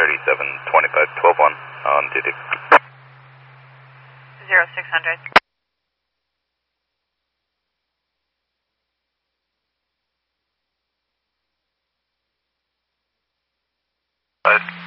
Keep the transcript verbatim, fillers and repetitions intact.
thirty-seven twenty-five twelve one on duty. Zero six hundred. Right.